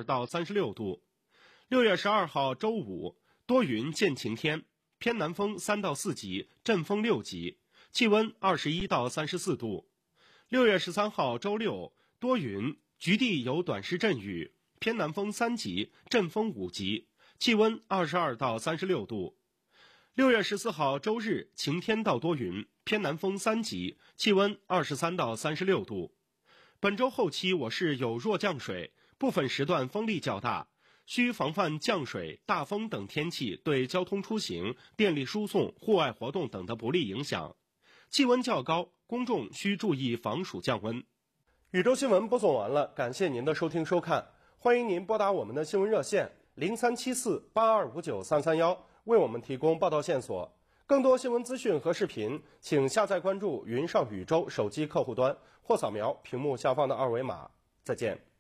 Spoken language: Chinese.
22到36度。6月12号周五，多云见晴天，偏南风3到4级，阵风6级，气温21到34度。6月13号周六，多云，局地有短时阵雨，偏南风3级，阵风5级，气温22到36度。6月14号周日，晴天到多云，偏南风3级，气温23到36度。本周后期我市有弱降水，部分时段风力较大，需防范降水、大风等天气对交通出行、电力输送、户外活动等的不利影响。气温较高，公众需注意防暑降温。 宇宙新闻播送完了，感谢您的收听收看，欢迎您拨打我们的新闻热线03748259-331，为我们提供报道线索。更多新闻资讯和视频，请下载关注云上宇宙手机客户端，或扫描屏幕下方的二维码。再见。